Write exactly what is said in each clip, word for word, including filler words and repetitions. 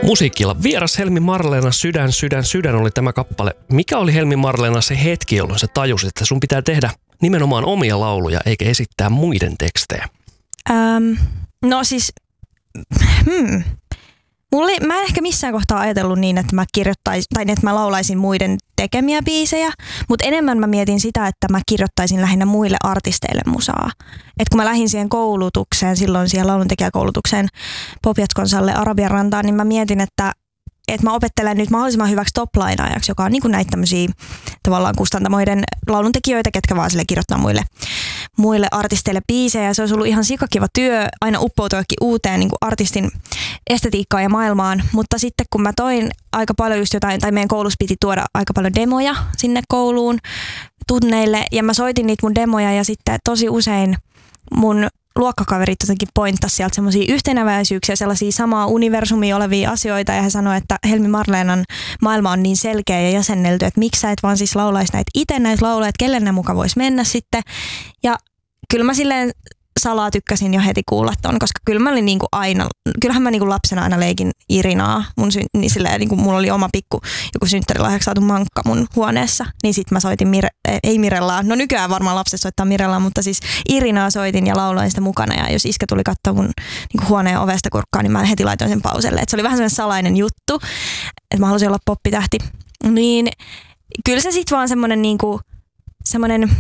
Musiikilla vieras Helmi Marleena Sydän, sydän, sydän oli tämä kappale. Mikä oli Helmi Marleena se hetki, jolloin sä tajusit, että sun pitää tehdä nimenomaan omia lauluja eikä esittää muiden tekstejä? Ähm, no siis, hmm. Mulla ei, mä en ehkä missään kohtaa ajatellut niin, että mä kirjoittaisin, tai että mä laulaisin muiden tekemiä biisejä, mutta enemmän mä mietin sitä, että mä kirjoittaisin lähinnä muille artisteille musaa. Et kun mä lähdin siihen koulutukseen, silloin siihen lauluntekijäkoulutukseen Pop-Jatkonsalle Arabian rantaan, niin mä mietin, että että mä opettelen nyt mahdollisimman hyväksi top-lainaajaksi, joka on niin kuin näitä tämmöisiä tavallaan kustantamoiden lauluntekijöitä, ketkä vaan sille kirjoittaa muille, muille artisteille biisejä. Ja se olisi ollut ihan sikakiva työ aina uppoutuakin uuteen niin kuin artistin estetiikkaan ja maailmaan. Mutta sitten kun mä toin aika paljon just jotain, tai meidän koulussa piti tuoda aika paljon demoja sinne kouluun tunneille. Ja mä soitin niitä mun demoja ja sitten tosi usein mun luokkakaverit jotenkin pointtasi sieltä semmoisia yhtenäväisyyksiä, sellaisia samaa universumia olevia asioita, ja he sanoivat, että Helmi Marleenan maailma on niin selkeä ja jäsennelty, että miksi sä et vaan siis laulaisi näitä itse näitä lauleja, että kelle ne muka voisi mennä sitten. Ja kyllä mä silleen salaa tykkäsin jo heti kuulla ton, koska kyllä mä olin niinku aina, kyllähän mä niinku lapsena aina leikin Irinaa, mun sy- niin silleen, niinku mulla oli oma pikku joku synttärilahjaksi saatu mankka mun huoneessa, niin sit mä soitin, Mire- ei Mirellaa, no nykyään varmaan lapset soittaa Mirellaa, mutta siis Irinaa soitin ja lauloin sitä mukana, ja jos iskä tuli katsoa mun niinku huoneen ovesta kurkkaan, niin mä heti laitoin sen pauselle, että se oli vähän sellainen salainen juttu, että mä halusin olla poppitähti, niin kyllä se sit vaan semmonen niinku, semmonen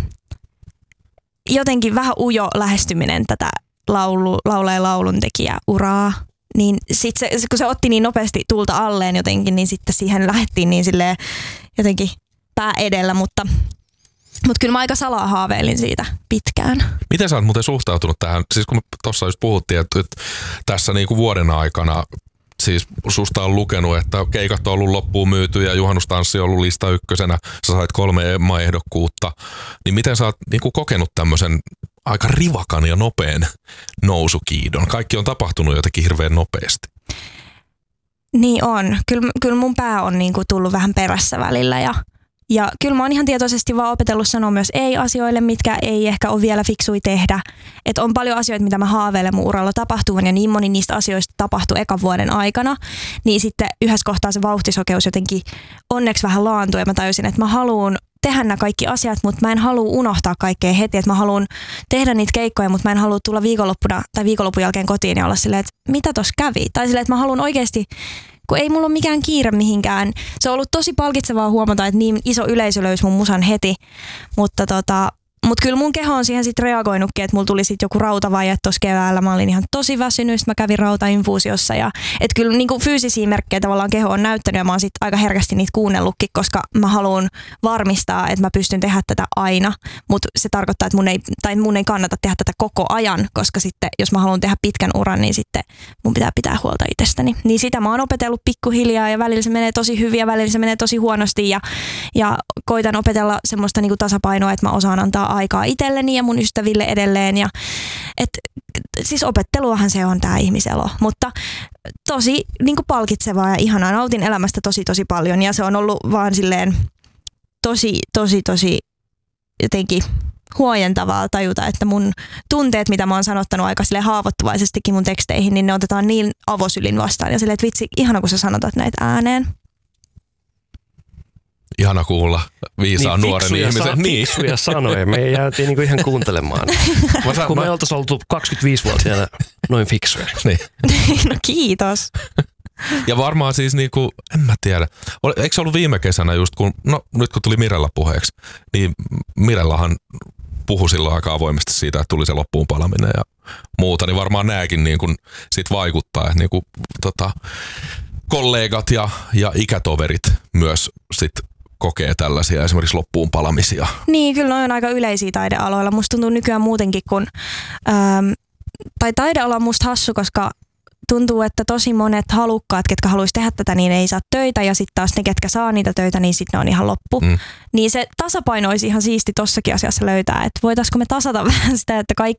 jotenkin vähän ujo lähestyminen tätä laulu, laula- ja lauluntekijäuraa, niin sit se, kun se otti niin nopeasti tulta alleen jotenkin, niin sitten siihen lähdettiin niin silleen jotenkin pää edellä, mutta, mutta kyllä mä aika salaa haaveilin siitä pitkään. Miten sä oot muuten suhtautunut tähän, siis kun tuossa just puhuttiin, että, että tässä niinku vuoden aikana siis susta on lukenut, että keikat on ollut loppuun myyty ja juhannustanssi on ollut lista ykkösenä. Sä sait kolme EMA-ehdokkuutta. Niin miten sä oot niin kuin kokenut tämmöisen aika rivakan ja nopean nousukiidon? Kaikki on tapahtunut jotenkin hirveän nopeasti. Niin on. Kyllä, kyllä mun pää on niin kuin tullut vähän perässä välillä ja Ja kyllä mä oon ihan tietoisesti vaan opetellut sanoa myös ei-asioille, mitkä ei ehkä ole vielä fiksui tehdä. Että on paljon asioita, mitä mä haaveilen mun uralla tapahtuvan, ja niin moni niistä asioista tapahtui ekan vuoden aikana. Niin sitten yhdessä kohtaa se vauhtisokeus jotenkin onneksi vähän laantui, ja mä tajusin, että mä haluan tehdä nämä kaikki asiat, mutta mä en halua unohtaa kaikkea heti. Että mä haluan tehdä niitä keikkoja, mutta mä en halua tulla viikonloppuna tai viikonlopun jälkeen kotiin ja olla silleen, että mitä tossa kävi. Tai silleen, että mä haluan oikeasti, kun ei mulla ole mikään kiire mihinkään. Se on ollut tosi palkitsevaa huomata, että niin iso yleisö löysi mun musan heti, mutta tota, mut kyllä mun keho on siihen sitten reagoinutkin, että mulla tuli sitten joku rautavaje tuossa keväällä. Mä olin ihan tosi väsynyt, mä kävin rautainfuusiossa ja et kyllä niinku fyysisiä merkkejä tavallaan keho on näyttänyt ja mä oon sitten aika herkästi niitä kuunnellutkin, koska mä haluan varmistaa, että mä pystyn tehdä tätä aina, mutta se tarkoittaa, että mun ei, tai mun ei kannata tehdä tätä koko ajan, koska sitten jos mä haluan tehdä pitkän uran, niin sitten mun pitää pitää huolta itsestäni. Niin sitä mä oon opetellut pikkuhiljaa ja välillä se menee tosi hyvin ja välillä se menee tosi huonosti ja, ja koitan opetella semmoista niinku tasapainoa, että mä osaan antaa aikaa itselleni ja mun ystäville edelleen. Ja, et, siis opetteluahan se on tää ihmiselo, mutta tosi niinku palkitsevaa ja ihanaa. Nautin elämästä tosi tosi paljon ja se on ollut vaan silleen tosi tosi tosi jotenkin huojentavaa tajuta, että mun tunteet, mitä mä oon sanottanut aika silleen haavoittuvaisestikin mun teksteihin, niin ne otetaan niin avosylin vastaan ja silleen, että vitsi, ihana kun sä sanotat näitä ääneen. Ihana kuulla viisaan niin, nuoren ihmisen. Sa- niin, fiksuja sanoja. Me jäätiin niinku ihan kuuntelemaan. Mä kun mä... me oltaisiin oltu kaksikymmentäviisivuotiaana noin fiksuja. Niin. No kiitos. Ja varmaan siis niinku, en mä tiedä. Eikö se ollut viime kesänä just kun, no nyt kun tuli Mirella puheeksi, niin Mirellahan puhui silloin aika avoimesti siitä, että tuli se loppuun palaminen ja muuta, niin varmaan nääkin niin kuin sit vaikuttaa, että niin kuin, tota, kollegat ja, ja ikätoverit myös sit kokee tällaisia esimerkiksi loppuun palamisia. Niin, kyllä on aika yleisiä taidealoilla. Musta tuntuu nykyään muutenkin, kun, ähm, tai taideala on musta hassu, koska tuntuu, että tosi monet halukkaat, ketkä haluaisi tehdä tätä, niin ei saa töitä, ja sitten taas ne, ketkä saa niitä töitä, niin sitten ne on ihan loppu. Mm. Niin se tasapaino olisi ihan siisti tossakin asiassa löytää, että voitaisiko me tasata vähän sitä, että kaikki,